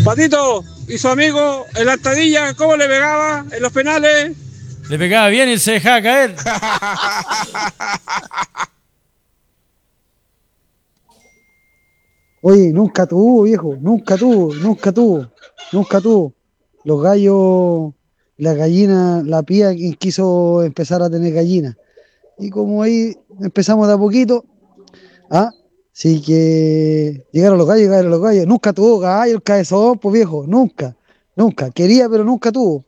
Patito y su amigo, el Altadilla, ¿cómo le pegaba en los penales? Le pegaba bien y se dejaba caer. Oye, nunca tuvo, viejo, nunca tuvo. Los gallos, la gallina, la pía quiso empezar a tener gallinas. Y como ahí empezamos de a poquito, ¿ah? Así que llegaron los gallos, nunca tuvo gallo el cabezón, pues viejo, nunca. Quería, pero nunca tuvo.